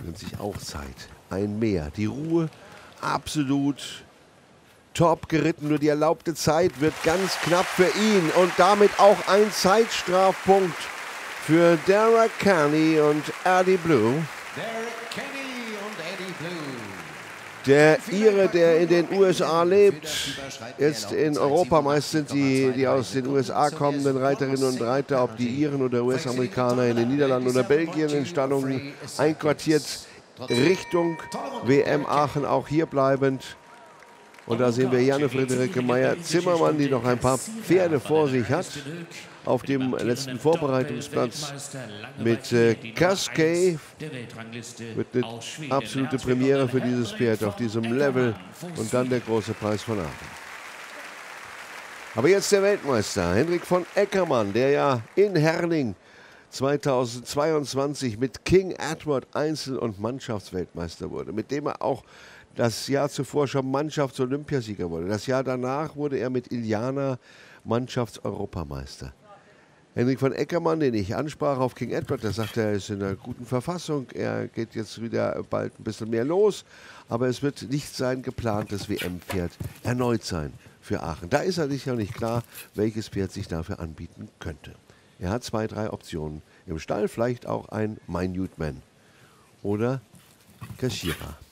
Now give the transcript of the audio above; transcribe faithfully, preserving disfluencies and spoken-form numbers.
nimmt sich auch Zeit. Ein Mehr. Die Ruhe absolut top geritten. Nur die erlaubte Zeit wird ganz knapp für ihn. Und damit auch ein Zeitstrafpunkt für Derek Carney und Eddie Blue. Derek Carney und Eddie Blue. Der Ire, der in den U S A lebt, jetzt in Europa. Meist sind die, die aus den U S A kommenden Reiterinnen und Reiter, ob die Iren oder U S-Amerikaner in den Niederlanden oder Belgien in Stallungen einquartiert, Richtung W M Aachen, auch hier bleibend. Und da sehen wir Janne Friederike Meyer-Zimmermann, die noch ein paar Pferde vor sich hat. Auf dem letzten Vorbereitungsplatz mit äh, Cascade. Wird eine absolute Premiere für dieses Pferd auf diesem Level. Und dann der große Preis von Aachen. Aber jetzt der Weltmeister, Henrik von Eckermann, der ja in Herning zweitausendzweiundzwanzig mit King Edward Einzel- und Mannschaftsweltmeister wurde, mit dem er auch das Jahr zuvor schon Mannschafts-Olympiasieger wurde. Das Jahr danach wurde er mit Iliana Mannschafts-Europameister. Henrik von Eckermann, den ich ansprach auf King Edward, der sagte, er ist in einer guten Verfassung, er geht jetzt wieder bald ein bisschen mehr los, aber es wird nicht sein geplantes W M-Pferd erneut sein für Aachen. Da ist er sich noch nicht klar, welches Pferd sich dafür anbieten könnte. Er hat zwei, drei Optionen im Stall, vielleicht auch ein Minute Man oder Kaschira.